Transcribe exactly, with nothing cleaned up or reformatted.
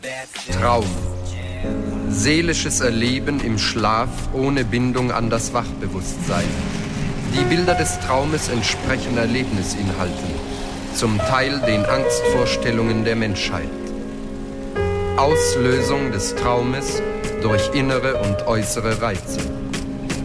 Traum. Seelisches Erleben im Schlaf ohne Bindung an das Wachbewusstsein. Die Bilder des Traumes entsprechen Erlebnisinhalten, zum Teil den Angstvorstellungen der Menschheit. Auslösung des Traumes durch innere und äußere Reize.